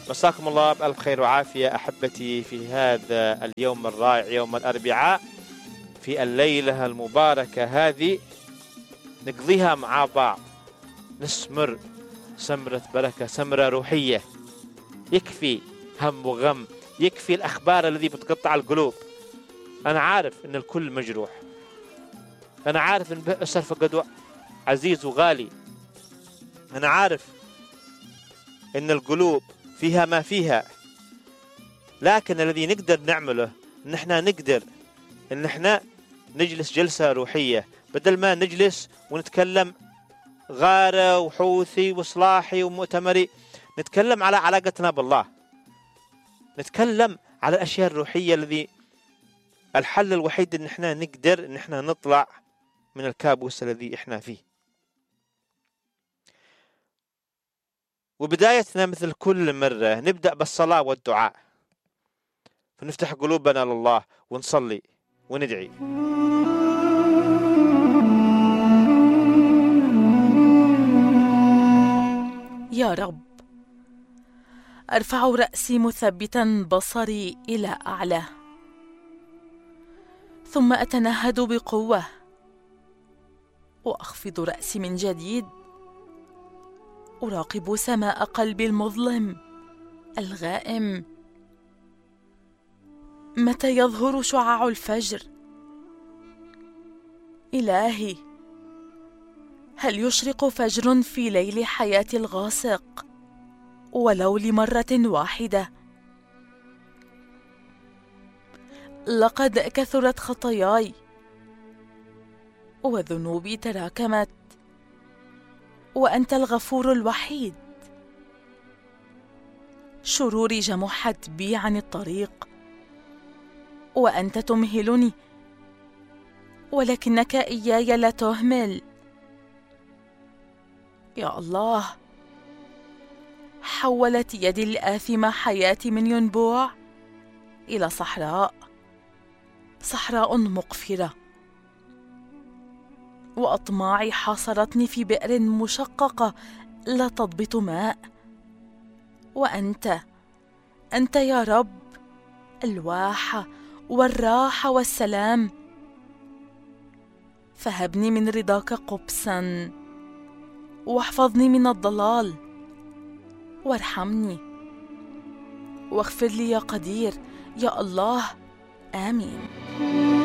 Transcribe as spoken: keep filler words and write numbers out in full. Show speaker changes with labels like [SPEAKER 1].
[SPEAKER 1] مساكم الله بألف خير وعافية أحبتي في هذا اليوم الرائع، يوم الأربعاء، في الليلة المباركة هذه نقضيها مع بعض، نسمر سمرة بركة، سمرة روحية. يكفي هم وغم، يكفي الأخبار الذي بتقطع القلوب. أنا عارف أن الكل مجروح، أنا عارف أن بئس فقد عزيز وغالي، أنا عارف أن القلوب فيها ما فيها، لكن الذي نقدر نعمله أن احنا نقدر أن احنا نجلس جلسة روحية، بدل ما نجلس ونتكلم غارة وحوثي وصلاحي ومؤتمري. نتكلم على علاقتنا بالله، نتكلم على الأشياء الروحية الذي الحل الوحيد أن احنا نقدر أن احنا نطلع من الكابوس الذي احنا فيه. وبدايتنا مثل كل مرة نبدأ بالصلاة والدعاء، فنفتح قلوبنا لله ونصلي وندعي.
[SPEAKER 2] يا رب، أرفع رأسي مثبتا بصري إلى أعلى، ثم أتنهد بقوة وأخفض رأسي من جديد، أراقب سماء قلبي المظلم الغائم. متى يظهر شعاع الفجر؟ إلهي، هل يشرق فجر في ليل حياتي الغاسق ولو لمرة واحدة؟ لقد كثرت خطاياي وذنوبي تراكمت، وأنت الغفور الوحيد. شروري جمحت بي عن الطريق وأنت تمهلني، ولكنك إياي لا تهمل. يا الله، حولت يدي الآثمة حياتي من ينبوع إلى صحراء، صحراء مقفرة، وأطماعي حاصرتني في بئر مشققة لا تضبط ماء. وأنت أنت يا رب الواحة والراحة والسلام، فهبني من رضاك قبسا، واحفظني من الضلال، وارحمني واغفر لي يا قدير يا الله. آمين.